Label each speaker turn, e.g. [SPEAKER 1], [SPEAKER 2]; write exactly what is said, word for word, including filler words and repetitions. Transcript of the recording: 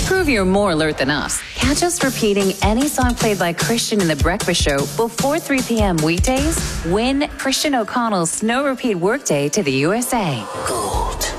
[SPEAKER 1] Prove you're more alert than us. Catch us repeating any song played by Christian in The Breakfast Show before three p.m. weekdays. Win Christian O'Connell's Snow Repeat Workday to the U S A. Go.